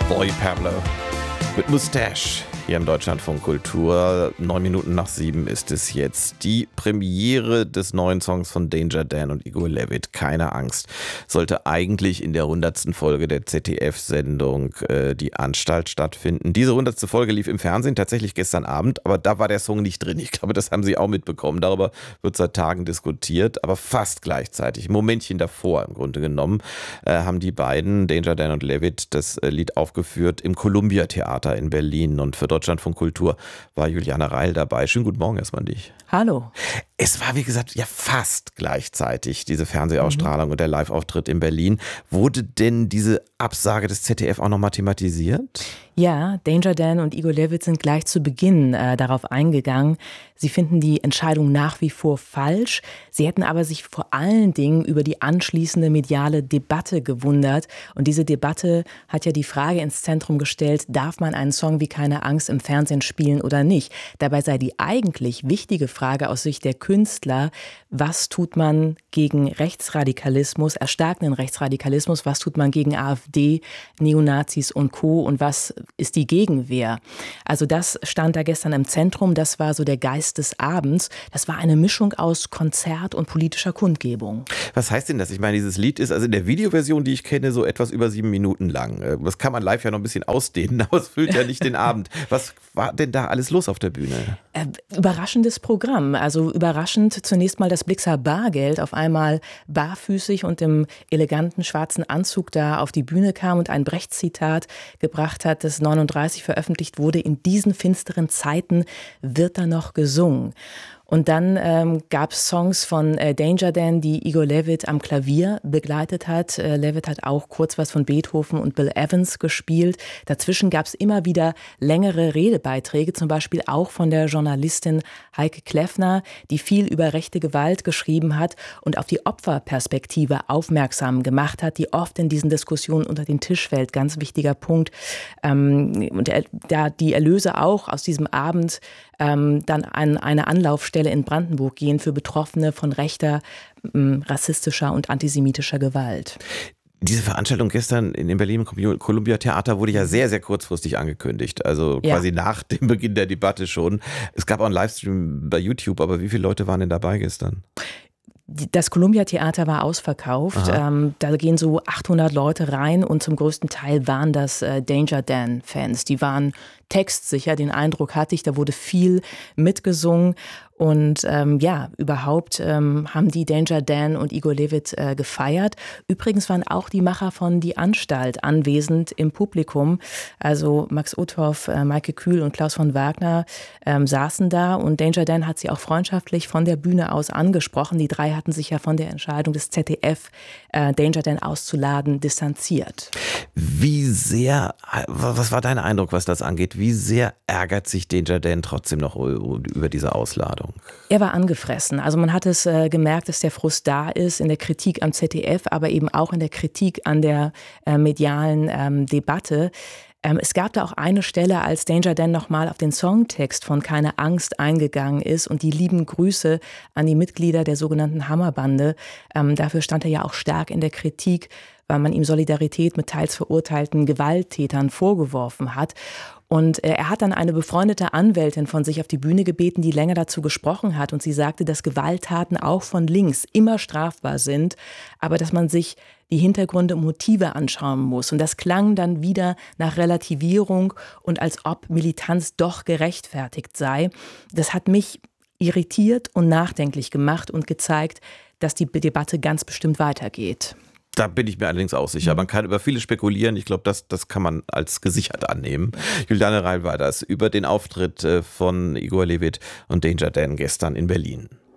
Boy Pablo mit Moustache hier im Deutschlandfunk Kultur. 7:09 ist es jetzt. Die Premiere des neuen Songs von Danger Dan und Igor Levit, Keine Angst, sollte eigentlich in der 100. Folge der ZDF-Sendung Die Anstalt stattfinden. Diese 100. Folge lief im Fernsehen tatsächlich gestern Abend, aber da war der Song nicht drin. Ich glaube, das haben Sie auch mitbekommen. Darüber wird seit Tagen diskutiert, aber fast gleichzeitig, ein Momentchen davor im Grunde genommen, haben die beiden, Danger Dan und Levit, das Lied aufgeführt im Columbia Theater in Berlin. Und für Deutschlandfunk Kultur war Juliane Reil dabei. Schönen guten Morgen erstmal an dich. Hallo. Es war, wie gesagt, ja fast gleichzeitig, diese Fernsehausstrahlung und der Live-Auftritt in Berlin. Wurde denn diese Absage des ZDF auch nochmal thematisiert? Ja, Danger Dan und Igor Levit sind gleich zu Beginn darauf eingegangen. Sie finden die Entscheidung nach wie vor falsch. Sie hätten aber sich vor allen Dingen über die anschließende mediale Debatte gewundert. Und diese Debatte hat ja die Frage ins Zentrum gestellt, darf man einen Song wie Keine Angst im Fernsehen spielen oder nicht? Dabei sei die eigentlich wichtige Frage aus Sicht der Künstler, was tut man gegen Rechtsradikalismus, erstarkenden Rechtsradikalismus, was tut man gegen AfD, Neonazis und Co. und was ist die Gegenwehr? Also das stand da gestern im Zentrum, das war so der Geist des Abends. Das war eine Mischung aus Konzert und politischer Kundgebung. Was heißt denn das? Ich meine, dieses Lied ist also in der Videoversion, die ich kenne, so etwas über 7 Minuten lang. Das kann man live ja noch ein bisschen ausdehnen, aber es füllt ja nicht den Abend. Was war denn da alles los auf der Bühne? Überraschendes Programm. Also überraschend zunächst mal, dass Blixa Bargeld auf einmal barfüßig und im eleganten schwarzen Anzug da auf die Bühne kam und ein Brecht-Zitat gebracht hat, das 1939 veröffentlicht wurde. In diesen finsteren Zeiten wird da noch gesungen. Und dann gab es Songs von Danger Dan, die Igor Levit am Klavier begleitet hat. Levit hat auch kurz was von Beethoven und Bill Evans gespielt. Dazwischen gab es immer wieder längere Redebeiträge, zum Beispiel auch von der Journalistin Heike Kleffner, die viel über rechte Gewalt geschrieben hat und auf die Opferperspektive aufmerksam gemacht hat, die oft in diesen Diskussionen unter den Tisch fällt. Ganz wichtiger Punkt. Und da die Erlöse auch aus diesem Abend dann an eine Anlaufstelle in Brandenburg gehen für Betroffene von rechter, rassistischer und antisemitischer Gewalt. Diese Veranstaltung gestern in Berlin im Columbia Theater wurde ja sehr, sehr kurzfristig angekündigt. Also quasi nach dem Beginn der Debatte schon. Es gab auch einen Livestream bei YouTube, aber wie viele Leute waren denn dabei gestern? Das Columbia Theater war ausverkauft. Da gehen so 800 Leute rein und zum größten Teil waren das Danger Dan Fans. Die waren textsicher, den Eindruck hatte ich, da wurde viel mitgesungen. Und überhaupt haben die Danger Dan und Igor Levit gefeiert. Übrigens waren auch die Macher von Die Anstalt anwesend im Publikum. Also Max Uthoff, Maike Kühl und Klaus von Wagner saßen da. Und Danger Dan hat sie auch freundschaftlich von der Bühne aus angesprochen. Die drei hatten sich ja von der Entscheidung des ZDF, Danger Dan auszuladen, distanziert. Wie sehr, was war dein Eindruck, was das angeht? Wie sehr ärgert sich Danger Dan trotzdem noch über diese Ausladung? Er war angefressen. Also man hat es gemerkt, dass der Frust da ist in der Kritik am ZDF, aber eben auch in der Kritik an der medialen Debatte. Es gab da auch eine Stelle, als Danger Dan nochmal auf den Songtext von Keine Angst eingegangen ist und die lieben Grüße an die Mitglieder der sogenannten Hammerbande. Dafür stand er ja auch stark in der Kritik, weil man ihm Solidarität mit teils verurteilten Gewalttätern vorgeworfen hat. Und er hat dann eine befreundete Anwältin von sich auf die Bühne gebeten, die länger dazu gesprochen hat. Und sie sagte, dass Gewalttaten auch von links immer strafbar sind, aber dass man sich die Hintergründe und Motive anschauen muss. Und das klang dann wieder nach Relativierung und als ob Militanz doch gerechtfertigt sei. Das hat mich irritiert und nachdenklich gemacht und gezeigt, dass die Debatte ganz bestimmt weitergeht. Da bin ich mir allerdings auch sicher. Man kann über viele spekulieren. Ich glaube, das kann man als gesichert annehmen. Juliane Reil war das über den Auftritt von Igor Levit und Danger Dan gestern in Berlin.